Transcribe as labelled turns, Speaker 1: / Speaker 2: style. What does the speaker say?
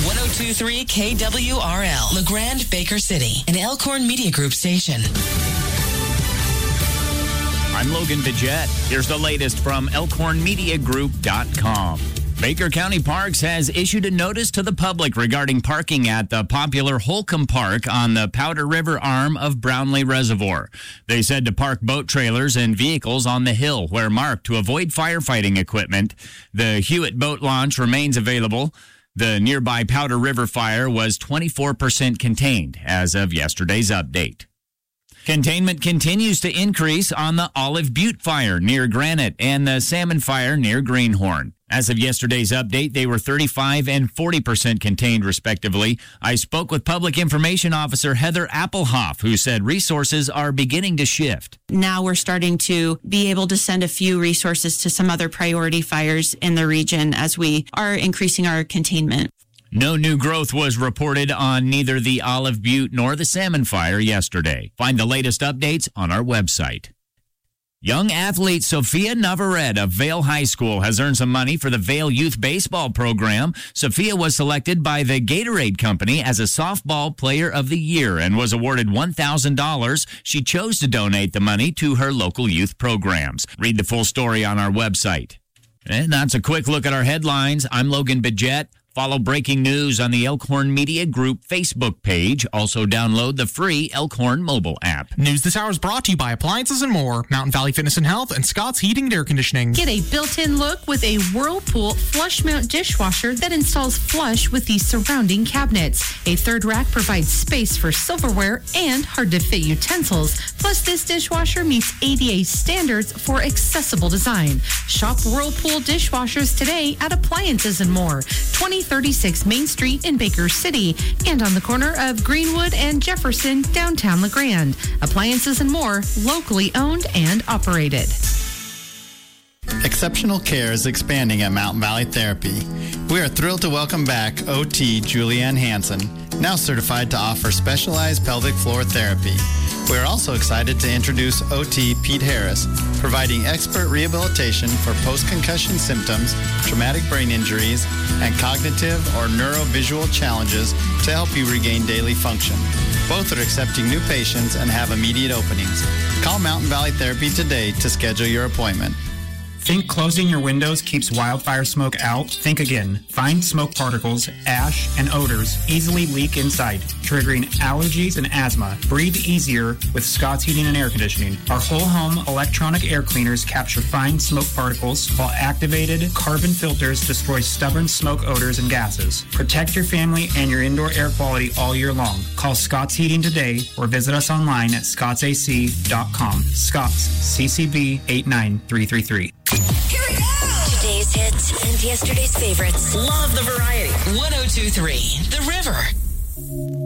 Speaker 1: 102.3 KWRL, LeGrand, Baker City, an Elkhorn Media Group station.
Speaker 2: I'm Logan Bidget. Here's the latest from ElkhornMediaGroup.com. Baker County Parks has issued a notice to the public regarding parking at the popular Holcomb Park on the Powder River arm of Brownlee Reservoir. They said to park boat trailers and vehicles on the hill where marked to avoid firefighting equipment. The Hewitt boat launch remains available. The nearby Powder River fire was 24% contained as of yesterday's update. Containment continues to increase on the Olive Butte fire near Granite and the Salmon fire near Greenhorn. As of yesterday's update, they were 35 and 40% contained, respectively. I spoke with Public Information Officer Heather Appelhoff, who said resources are beginning to shift.
Speaker 3: Now we're starting to be able to send a few resources to some other priority fires in the region as we are increasing our containment.
Speaker 2: No new growth was reported on neither the Olive Butte nor the Salmon fire yesterday. Find the latest updates on our website. Young athlete Sophia Navarrete of Vale High School has earned some money for the Vale Youth Baseball program. Sophia was selected by the Gatorade Company as a softball player of the year and was awarded $1,000. She chose to donate the money to her local youth programs. Read the full story on our website. And that's a quick look at our headlines. I'm Logan Bidget. Follow breaking news on the Elkhorn Media Group Facebook page. Also download the free Elkhorn mobile app.
Speaker 4: News this hour is brought to you by Appliances and More, Mountain Valley Fitness and Health, and Scott's Heating and Air Conditioning.
Speaker 5: Get a built-in look with a Whirlpool flush mount dishwasher that installs flush with the surrounding cabinets. A third rack provides space for silverware and hard-to-fit utensils. Plus, this dishwasher meets ADA standards for accessible design. Shop Whirlpool dishwashers today at Appliances and More, 2036 Main Street in Baker City, and on the corner of Greenwood and Jefferson, downtown LeGrand. Appliances and More, locally owned and operated.
Speaker 6: Exceptional care is expanding at Mountain Valley Therapy. We are thrilled to welcome back OT Julianne Hansen, now certified to offer specialized pelvic floor therapy. We are also excited to introduce OT Pete Harris, providing expert rehabilitation for post-concussion symptoms, traumatic brain injuries, and cognitive or neurovisual challenges to help you regain daily function. Both are accepting new patients and have immediate openings. Call Mountain Valley Therapy today to schedule your appointment.
Speaker 7: Think closing your windows keeps wildfire smoke out? Think again. Fine smoke particles, ash, and odors easily leak inside, triggering allergies and asthma. Breathe easier with Scott's Heating and Air Conditioning. Our whole home electronic air cleaners capture fine smoke particles, while activated carbon filters destroy stubborn smoke odors and gases. Protect your family and your indoor air quality all year long. Call Scott's Heating today or visit us online at scottsac.com. Scott's, CCB 89333.
Speaker 8: Here we go! Today's hits and yesterday's favorites.
Speaker 1: Love the variety. 102.3 The River.